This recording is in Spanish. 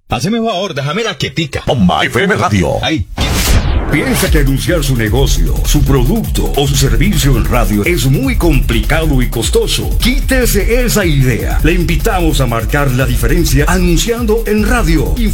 Hazme un favor, déjame la quietica. Bomba FM Radio. Ahí. ¿Piensa que anunciar su negocio, su producto o su servicio en radio es muy complicado y costoso? Quítese esa idea. Le invitamos a marcar la diferencia anunciando en radio.